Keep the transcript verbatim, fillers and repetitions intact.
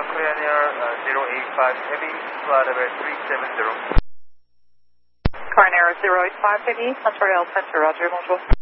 Korean Air uh, zero eight five Heavy, flight level three seven zero. Korean Air zero eight five Heavy, Montreal Center, Roger, bonjour.